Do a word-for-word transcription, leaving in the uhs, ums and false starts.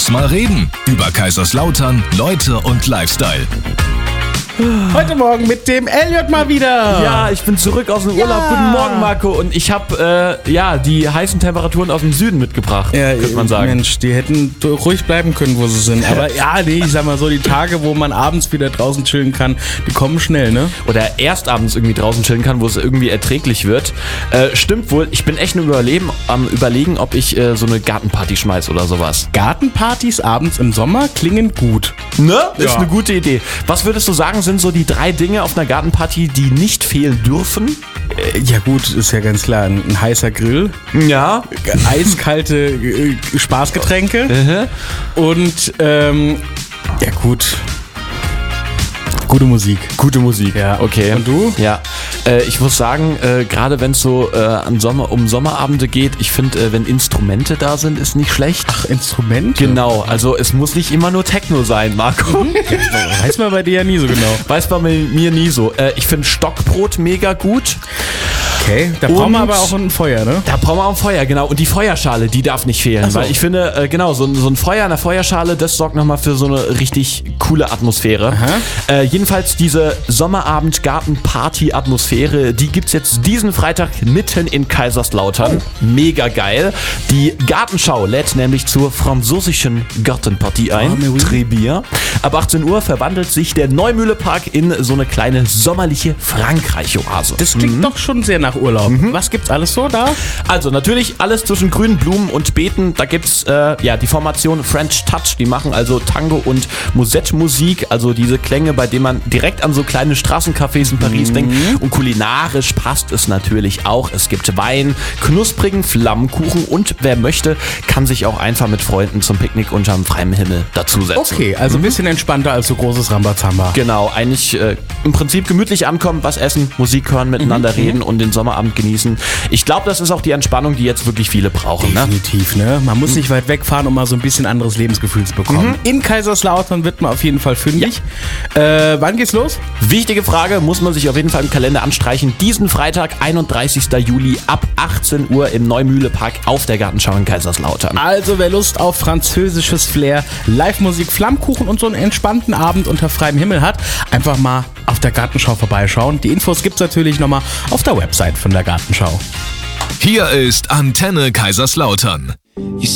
Lass mal reden. Über Kaiserslautern, Leute und Lifestyle. Heute Morgen mit dem Elliot mal wieder. Ja, ich bin zurück aus dem Urlaub. Ja. Guten Morgen, Marco. Und ich habe äh, ja, die heißen Temperaturen aus dem Süden mitgebracht, Ja, könnte man sagen. Mensch, die hätten ruhig bleiben können, wo sie sind. Aber ja, nee, ich sag mal so, die Tage, wo man abends wieder draußen chillen kann, die kommen schnell, ne? Oder erst abends irgendwie draußen chillen kann, wo es irgendwie erträglich wird. Äh, stimmt wohl. Ich bin echt nur überleben, am überlegen, ob ich äh, so eine Gartenparty schmeiß oder sowas. Gartenpartys abends im Sommer klingen gut. Ne? Ist Ja. eine gute Idee. Was würdest du sagen, sind so die drei Dinge auf einer Gartenparty, die nicht fehlen dürfen? Äh, ja gut, ist ja ganz klar. Ein, ein heißer Grill, Ja. eiskalte äh, Spaßgetränke und ähm, ja gut, gute Musik. Gute Musik. Ja. Okay. Und du? Ja. Äh, ich muss sagen, äh, gerade wenn es so äh, an Sommer, um Sommerabende geht, ich finde, äh, wenn Instrumente da sind, ist nicht schlecht. Ach, Instrumente? Genau, also es muss nicht immer nur Techno sein, Marco. Weiß man bei dir ja nie so genau. Weiß bei mir nie so. Äh, ich finde Stockbrot mega gut. Okay, da Und- brauchen wir aber auch ein Feuer, ne? Da brauchen wir auch ein Feuer, genau. Und die Feuerschale, die darf nicht fehlen. Ach so. Weil ich finde, äh, genau, so, ein- so ein Feuer in der Feuerschale, das sorgt nochmal für so eine richtig coole Atmosphäre. Äh, jedenfalls diese Sommerabend-Garten-Party-Atmosphäre, die gibt's jetzt diesen Freitag mitten in Kaiserslautern. Mega geil. Die Gartenschau lädt nämlich zur französischen Gartenpartie ein. Ah, mais oui. Très bien. Ab achtzehn Uhr verwandelt sich der Neumühle-Park in so eine kleine sommerliche Frankreich-Oase. Das klingt doch schon sehr nach Urlaub. Was gibt's alles so da? Also natürlich alles zwischen grünen Blumen und Beeten. Da gibt's äh, ja die Formation French Touch. Die machen also Tango und Musette-Musik, also diese Klänge, bei denen man direkt an so kleine Straßencafés in Paris denkt. Und kulinarisch passt es natürlich auch. Es gibt Wein, knusprigen Flammkuchen und wer möchte, kann sich auch einfach mit Freunden zum Picknick unterm freien Himmel dazusetzen. Okay, also ein bisschen entspannter als so großes Rambazamba. Genau, eigentlich äh, im Prinzip gemütlich ankommen, was essen, Musik hören, miteinander reden und den Sommerabend genießen. Ich glaube, das ist auch die Entspannung, die jetzt wirklich viele brauchen. Ne? Definitiv, ne? Man muss nicht weit wegfahren, um mal so ein bisschen anderes Lebensgefühl zu bekommen. In Kaiserslautern wird man auf jeden Fall fündig. Äh, wann geht's los? Wichtige Frage, muss man sich auf jeden Fall im Kalender anstreichen. Diesen Freitag, einunddreißigsten Juli ab achtzehn Uhr im Neumühle-Park auf der Gartenschau in Kaiserslautern. Also wer Lust auf französisches Flair, Live-Musik, Flammkuchen und so einen entspannten Abend unter freiem Himmel hat, einfach mal auf der Gartenschau vorbeischauen. Die Infos gibt's natürlich nochmal auf der Website von der Gartenschau. Hier ist Antenne Kaiserslautern. You